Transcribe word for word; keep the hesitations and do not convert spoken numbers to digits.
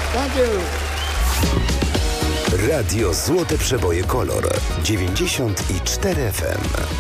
Thank you. Radio Złote Przeboje Kolor dziewięćdziesiąt cztery F M.